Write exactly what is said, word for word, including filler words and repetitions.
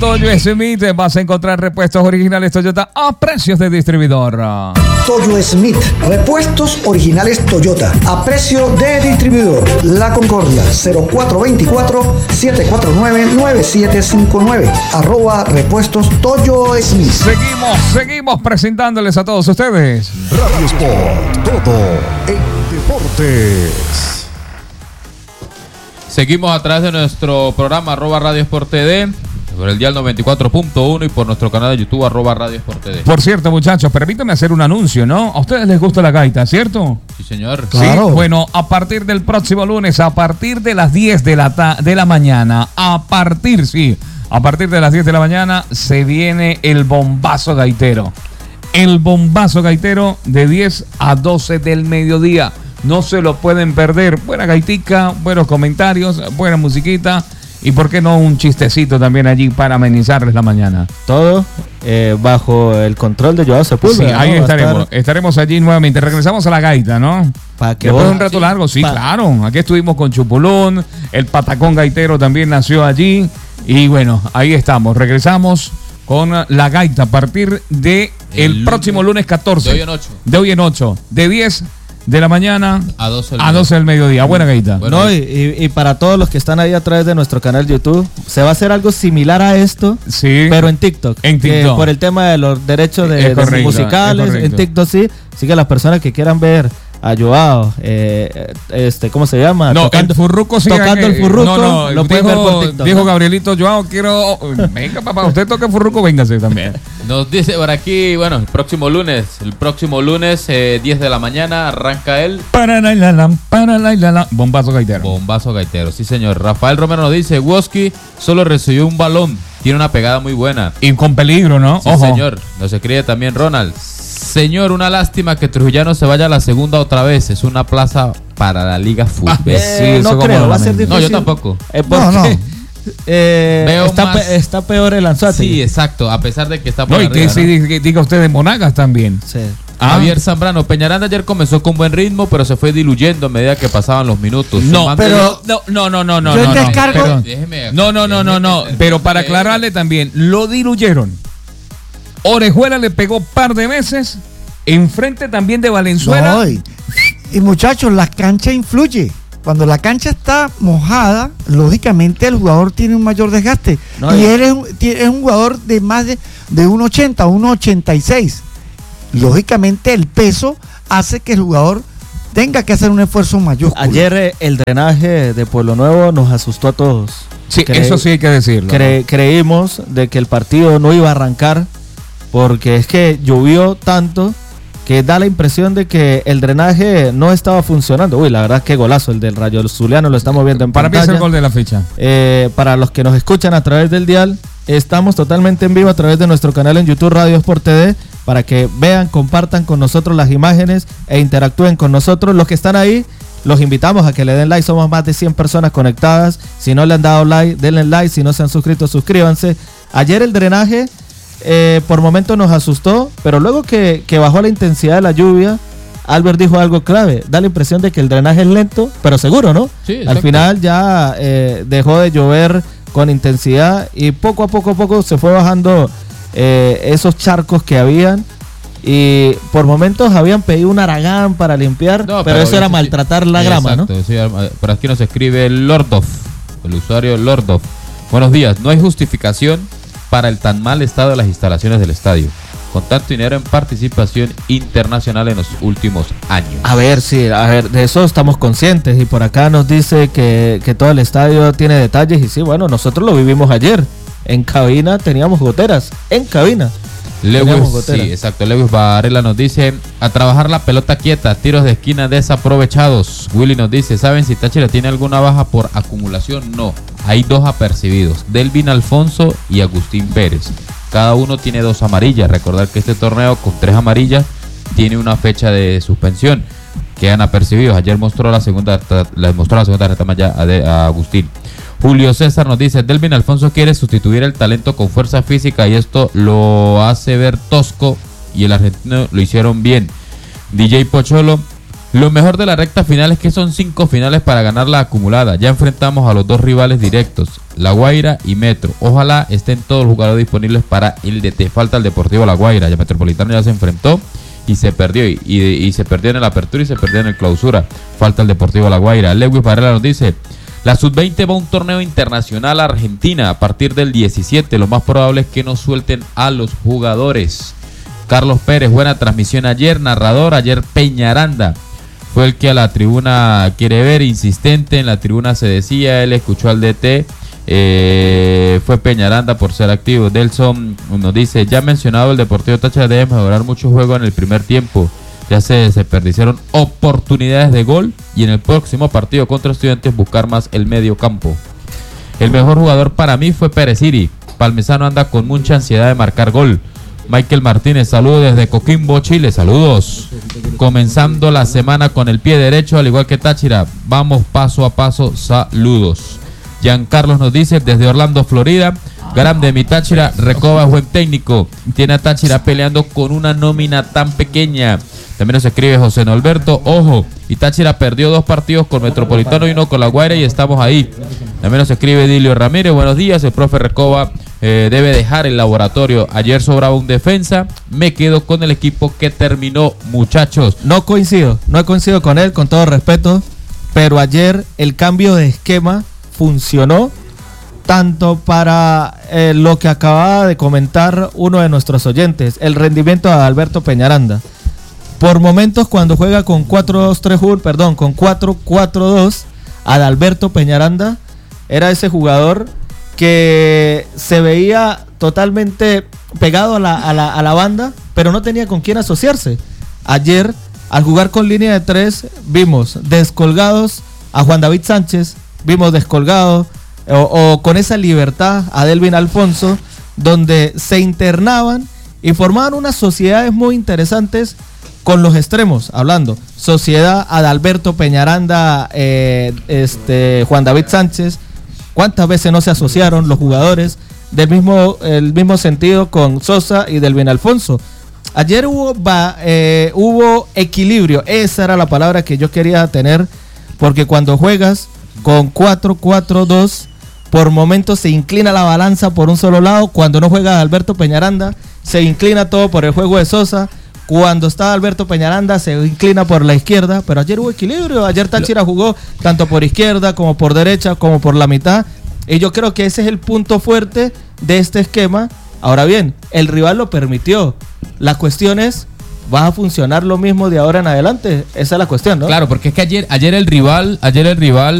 Toyo Smith, vas a encontrar repuestos originales Toyota a precios de distribuidor. Toyo Smith, repuestos originales Toyota a precio de distribuidor. La Concordia, cero cuatro dos cuatro, siete cuatro nueve, nueve siete cinco nueve. Arroba repuestos Toyo Smith. Seguimos, seguimos presentándoles a todos ustedes Radio Sport, todo en deportes. Seguimos a través de nuestro programa arroba Radio Sport T D, por el dial noventa y cuatro punto uno y por nuestro canal de YouTube arroba Radio Sport T D. Por cierto, muchachos, permítanme hacer un anuncio, ¿no? A ustedes les gusta la gaita, ¿cierto? Sí, señor. Claro. Sí, bueno, a partir del próximo lunes, a partir de las diez de la, ta- de la mañana, a partir, sí, a partir de las diez de la mañana, se viene el bombazo gaitero. El bombazo gaitero de diez a doce del mediodía. No se lo pueden perder. Buena gaitica, buenos comentarios, buena musiquita. Y por qué no un chistecito también allí para amenizarles la mañana. Todo eh, bajo el control de Joao Sepúlveda. Sí, ahí ¿no? estaremos. Estar... Estaremos allí nuevamente. Regresamos a la gaita, ¿no? Para que Después de vos... un rato sí, largo, sí, pa... claro. Aquí estuvimos con Chupulón. El patacón gaitero también nació allí. Y bueno, ahí estamos. Regresamos con la gaita a partir de el, el próximo lunes catorce. De hoy en ocho. De hoy en ocho. De diez de la mañana a doce del, a doce del mediodía. Buena gaita. Bueno, no, y, y, y para todos los que están ahí a través de nuestro canal YouTube, se va a hacer algo similar a esto, sí, pero en TikTok. En TikTok. Por el tema de los derechos de, es correcto, de musicales, en TikTok sí. Así que las personas que quieran ver a Joao, eh, este, ¿cómo se llama? No, tocando el furruco sí, tocando que, el furruco, no, no, lo pueden ver por TikTok. Dijo ¿no? Gabrielito, Joao, quiero... Venga, papá, usted toca el furruco, véngase también. Nos dice por aquí, bueno, el próximo lunes, el próximo lunes, eh, diez de la mañana, arranca el... Para la la la, para la la la, bombazo gaitero. Bombazo gaitero, sí señor. Rafael Romero nos dice, Woski solo recibió un balón, tiene una pegada muy buena. Y con peligro, ¿no? Sí, Ojo. señor. Nos escribe también Ronald. Señor, una lástima que Trujillano se vaya a la segunda otra vez. Es una plaza para la Liga Fútbol. Ah, eh, sí, no creo, va a ser difícil. No, yo tampoco. Eh, no, no. Eh, Veo está, más... pe está peor el Anzuate. Sí, exacto. A pesar de que está por no, y arriba, que ¿no? sí, que diga usted de Monagas también. Sí. Ah. Javier Zambrano, Peñaranda ayer comenzó con buen ritmo, pero se fue diluyendo a medida que pasaban los minutos. No, pero no, no, no, no, no, yo no, descargo. No, déjeme, no, no, no, no, no, pero para aclararle también, lo diluyeron. Orejuela le pegó par de veces, enfrente también de Valenzuela. No, y, y muchachos, la cancha influye. Cuando la cancha está mojada, lógicamente el jugador tiene un mayor desgaste. No, y él es un, es un jugador de más de, de uno ochenta, uno ochenta y seis. Lógicamente el peso hace que el jugador tenga que hacer un esfuerzo mayúsculo. Ayer eh, el drenaje de Pueblo Nuevo nos asustó a todos. Sí, Cre eso sí hay que decirlo. Cre ¿no? Creímos de que el partido no iba a arrancar porque es que llovió tanto que da la impresión de que el drenaje no estaba funcionando. Uy, la verdad que golazo el del Rayo Zuliano, lo estamos viendo en para pantalla. Para mí es el gol de la fecha. Eh, para los que nos escuchan a través del dial, estamos totalmente en vivo a través de nuestro canal en YouTube Radio Sport T V para que vean, compartan con nosotros las imágenes e interactúen con nosotros. Los que están ahí, los invitamos a que le den like. Somos más de cien personas conectadas. Si no le han dado like, denle like. Si no se han suscrito, suscríbanse. Ayer el drenaje eh, por momentos nos asustó, pero luego que, que bajó la intensidad de la lluvia, Albert dijo algo clave. Da la impresión de que el drenaje es lento, pero seguro, ¿no? Sí, al final ya eh, dejó de llover con intensidad y poco a poco a poco se fue bajando eh, esos charcos que habían. Y por momentos habían pedido un aragán para limpiar, no, pero, pero eso era sí, maltratar la grama, exacto, ¿no? Sí, por aquí nos escribe Lordov, el usuario Lordov. Buenos días, no hay justificación para el tan mal estado de las instalaciones del estadio, con tanto dinero en participación internacional en los últimos años. A ver, sí, a ver, de eso estamos conscientes. Y por acá nos dice que, que todo el estadio tiene detalles. Y sí, bueno, nosotros lo vivimos ayer. En cabina teníamos goteras, en cabina. Lewis, sí, exacto. Lewis Varela nos dice, a trabajar la pelota quieta, tiros de esquina desaprovechados. Willy nos dice, ¿saben si Táchira tiene alguna baja por acumulación? No, hay dos apercibidos, Delvin Alfonso y Agustín Pérez. Cada uno tiene dos amarillas. Recordar que este torneo con tres amarillas tiene una fecha de suspensión. Quedan apercibidos. Ayer mostró la segunda, les mostró la segunda retama ya a, de, a Agustín. Julio César nos dice, Delvin Alfonso quiere sustituir el talento con fuerza física y esto lo hace ver tosco y el argentino lo hicieron bien. D J Pocholo, Lo mejor de la recta final es que son cinco finales para ganar la acumulada. Ya enfrentamos a los dos rivales directos, La Guaira y Metro. Ojalá estén todos los jugadores disponibles para el D T. Falta el Deportivo La Guaira. Ya Metropolitano ya se enfrentó y se perdió. Y, y, y se perdió en el apertura y se perdió en el clausura. Falta el Deportivo La Guaira. Lewis Varela nos dice: la sub veinte va a un torneo internacional a Argentina a partir del diecisiete. Lo más probable es que no suelten a los jugadores. Carlos Pérez, buena transmisión ayer. Narrador, ayer Peñaranda fue el que a la tribuna quiere ver, insistente. En la tribuna se decía, él escuchó al D T. Eh, fue Peñaranda por ser activo. Delson nos dice: ya mencionado, el Deportivo Táchira debe mejorar mucho juego en el primer tiempo. Ya se desperdiciaron oportunidades de gol y en el próximo partido contra Estudiantes buscar más el medio campo. El mejor jugador para mí fue Pereciri. Palmesano anda con mucha ansiedad de marcar gol. Michael Martínez, saludos desde Coquimbo, Chile, saludos. Comenzando la semana con el pie derecho, al igual que Táchira. Vamos paso a paso, saludos. Giancarlos nos dice desde Orlando, Florida: grande mi Táchira, Recoba es buen técnico. Tiene a Táchira peleando con una nómina tan pequeña. También nos escribe José Norberto: ojo, y Táchira perdió dos partidos con Metropolitano y uno con La Guaira y estamos ahí. También nos escribe Dilio Ramírez: buenos días, el profe Recoba eh, debe dejar el laboratorio. Ayer sobraba un defensa, me quedo con el equipo que terminó, muchachos. No coincido, no coincido con él, con todo respeto, pero ayer el cambio de esquema funcionó tanto para eh, lo que acababa de comentar uno de nuestros oyentes, el rendimiento de Alberto Peñaranda. Por momentos, cuando juega con cuatro dos tres uno, perdón, con cuatro cuatro dos, Adalberto Peñaranda era ese jugador que se veía totalmente pegado a la, a la, a la banda, pero no tenía con quién asociarse. Ayer, al jugar con línea de tres, vimos descolgados a Juan David Sánchez, vimos descolgado o, o con esa libertad a Delvin Alfonso, donde se internaban y formaban unas sociedades muy interesantes con los extremos, hablando sociedad Adalberto Peñaranda, eh, este Juan David Sánchez. ¿Cuántas veces no se asociaron los jugadores del mismo, el mismo sentido con Sosa y Delvin Alfonso? Ayer hubo, va, eh, hubo equilibrio, esa era la palabra que yo quería tener, porque cuando juegas con cuatro cuatro dos, por momentos se inclina la balanza por un solo lado. Cuando no juega Alberto Peñaranda, se inclina todo por el juego de Sosa. Cuando está Alberto Peñaranda, se inclina por la izquierda, pero ayer hubo equilibrio. Ayer Táchira jugó tanto por izquierda como por derecha, como por la mitad, y yo creo que ese es el punto fuerte de este esquema. Ahora bien, el rival lo permitió. La cuestión es: ¿va a funcionar lo mismo de ahora en adelante? Esa es la cuestión, ¿no? Claro, porque es que ayer, ayer el rival, ayer el rival